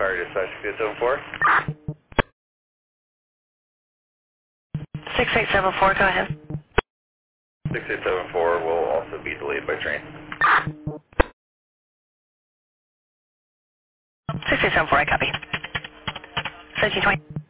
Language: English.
Fire Dispatch 6874. 6874, go ahead. 6874 will also be delayed by train. 6874, I copy. 1720.